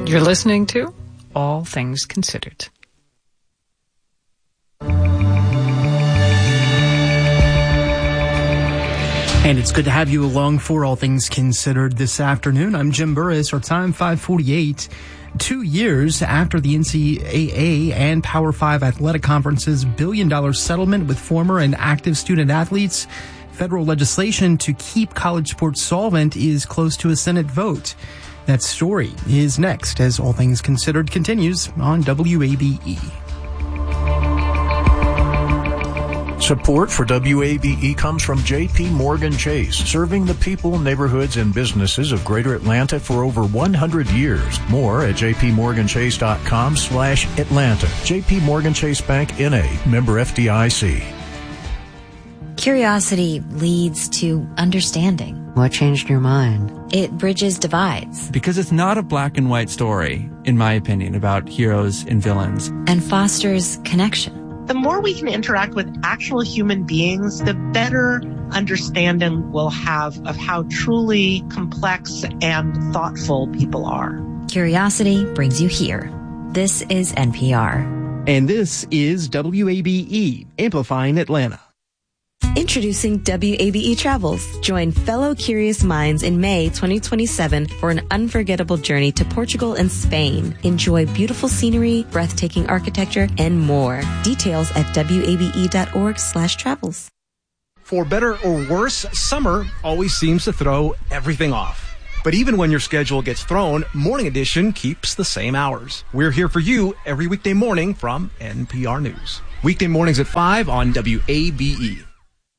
You're listening to All Things Considered. And it's good to have you along for All Things Considered this afternoon. I'm Jim Burris. Our time 5:48. 2 years after the NCAA and Power 5 athletic conference's billion-dollar settlement with former and active student athletes, federal legislation to keep college sports solvent is close to a Senate vote. That story is next as All Things Considered continues on WABE. Support for WABE comes from J.P. Morgan Chase, serving the people, neighborhoods, and businesses of Greater Atlanta for over 100 years. More at jpmorganchase.com/Atlanta. J.P. Morgan Chase Bank, N.A., member FDIC. Curiosity leads to understanding. What changed your mind? It bridges divides. Because it's not a black and white story, in my opinion, about heroes and villains. And fosters connection. The more we can interact with actual human beings, the better understanding we'll have of how truly complex and thoughtful people are. Curiosity brings you here. This is NPR. And this is WABE, Amplifying Atlanta. Introducing WABE Travels. Join fellow curious minds in May 2027 for an unforgettable journey to Portugal and Spain. Enjoy beautiful scenery, breathtaking architecture, and more. Details at wabe.org/travels. For better or worse, summer always seems to throw everything off. But even when your schedule gets thrown, Morning Edition keeps the same hours. We're here for you every weekday morning from NPR News. Weekday mornings at 5 on WABE.